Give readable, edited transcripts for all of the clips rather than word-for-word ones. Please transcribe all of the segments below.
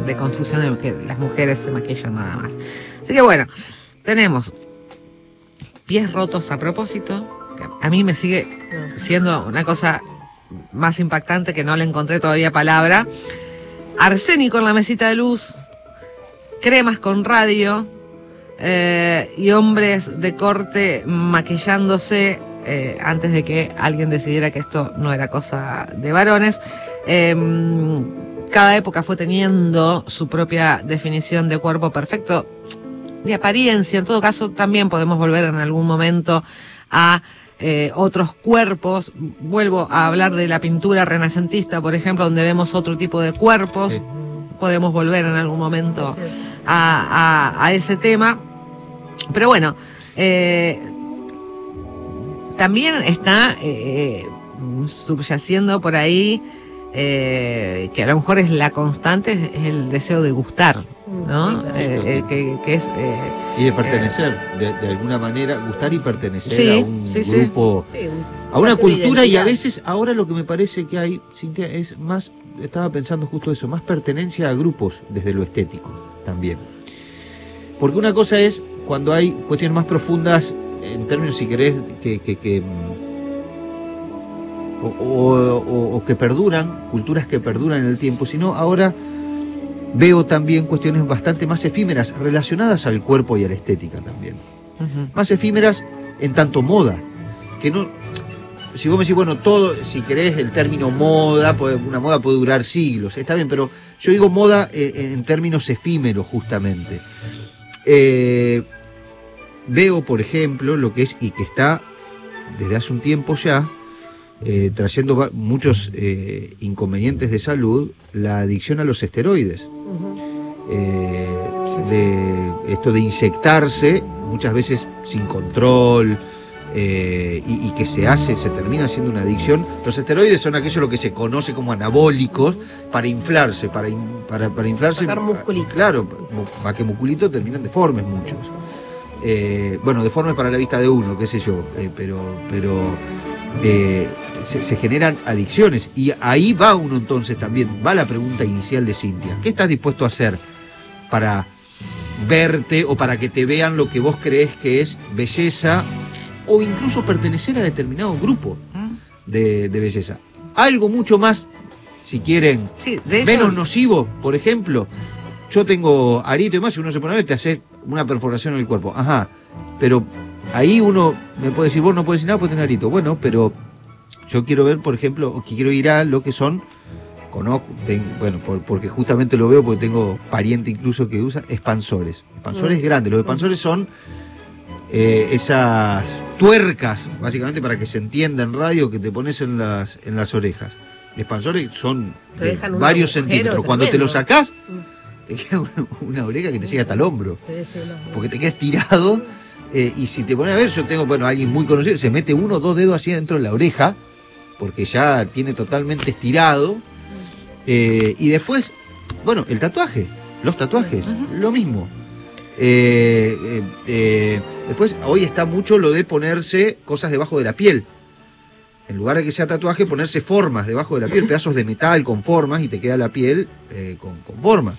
de construcción de que las mujeres se maquillan nada más. Así que bueno, tenemos pies rotos a propósito, que a mí me sigue siendo una cosa más impactante que no le encontré todavía palabra. Arsénico en la mesita de luz, cremas con radio, y hombres de corte maquillándose antes de que alguien decidiera que esto no era cosa de varones. Cada época fue teniendo su propia definición de cuerpo perfecto, de apariencia. En todo caso, también podemos volver en algún momento a otros cuerpos. Vuelvo a hablar de la pintura renacentista, por ejemplo, donde vemos otro tipo de cuerpos. Sí. Podemos volver en algún momento a ese tema. Pero bueno, también está subyaciendo por ahí, que a lo mejor es la constante, es el deseo de gustar, ¿no? Que es... y de pertenecer, de alguna manera, gustar y pertenecer a un grupo, a una cultura, y a veces ahora lo que me parece que hay, Cintia, es más, estaba pensando justo eso, más pertenencia a grupos desde lo estético también. Porque una cosa es cuando hay cuestiones más profundas, en términos, si querés, o que perduran, culturas que perduran en el tiempo, sino ahora veo también cuestiones bastante más efímeras relacionadas al cuerpo y a la estética también. Más efímeras en tanto moda, que no... Si vos me decís, bueno, todo, si querés el término moda, una moda puede durar siglos, está bien, pero yo digo moda en términos efímeros justamente. Veo, por ejemplo, lo que es, y que está desde hace un tiempo ya, trayendo muchos inconvenientes de salud, la adicción a los esteroides. Esto de inyectarse, muchas veces sin control, y que se termina siendo una adicción. Los esteroides son aquello lo que se conoce como anabólicos para inflarse, para inflarse. Sacar musculito. Claro, para que musculito terminan deformes muchos. Bueno, deformes para la vista de uno, qué sé yo, pero se generan adicciones, y ahí va uno entonces también, va la pregunta inicial de Cintia: ¿qué estás dispuesto a hacer para verte o para que te vean lo que vos crees que es belleza, o incluso pertenecer a determinado grupo de belleza? Algo mucho más, si quieren, menos nocivo, por ejemplo. Yo tengo arito y más, si uno se pone a ver, te hace una perforación en el cuerpo. Ajá, pero ahí uno me puede decir, vos no puedes decir nada porque tenés arito. Bueno, pero yo quiero ver, por ejemplo, o que quiero ir a lo que son, porque justamente lo veo, porque tengo pariente incluso que usa expansores. Expansores grandes. Los expansores son esas tuercas, básicamente, para que se entienda en radio, que te pones en las orejas. Expansores son de varios centímetros. Cuando te lo sacás, te queda una oreja que te llega hasta el hombro. Porque te quedas tirado. Y si te pones a ver, yo tengo, alguien muy conocido, se mete 1 o 2 dedos así dentro de la oreja, porque ya tiene totalmente estirado. Y después, el tatuaje, los tatuajes, lo mismo. Después, hoy está mucho lo de ponerse cosas debajo de la piel. En lugar de que sea tatuaje, ponerse formas debajo de la piel, pedazos de metal con formas, y te queda la piel con forma.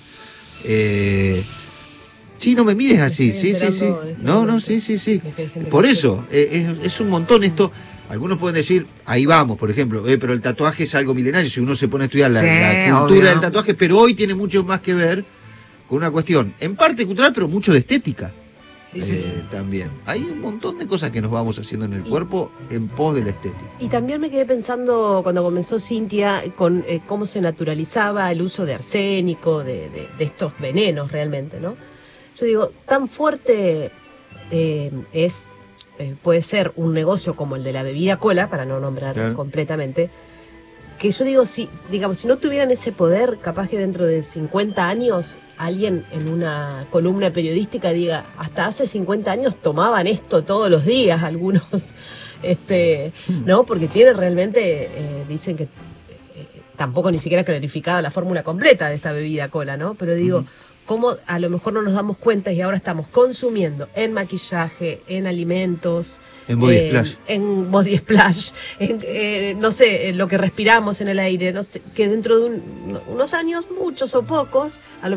Sí, no me mires así, sí. No, sí. Por eso, es un montón esto. Algunos pueden decir, ahí vamos, por ejemplo, pero el tatuaje es algo milenario, si uno se pone a estudiar la cultura del tatuaje, pero hoy tiene mucho más que ver con una cuestión, en parte cultural, pero mucho de estética. También. Hay un montón de cosas que nos vamos haciendo en el cuerpo en pos de la estética. Y también me quedé pensando, cuando comenzó Cintia, con cómo se naturalizaba el uso de arsénico, de estos venenos realmente, ¿no? Yo digo, tan fuerte puede ser un negocio como el de la bebida cola, para no nombrar completamente, que yo digo, si no tuvieran ese poder, capaz que dentro de 50 años alguien en una columna periodística diga, hasta hace 50 años tomaban esto todos los días algunos, ¿no? Porque tiene realmente, dicen que tampoco ni siquiera clarificada la fórmula completa de esta bebida cola, ¿no? Pero digo, cómo a lo mejor no nos damos cuenta y ahora estamos consumiendo en maquillaje, en alimentos, en body splash, no sé, lo que respiramos en el aire, no sé, que dentro de unos años, muchos o pocos, a lo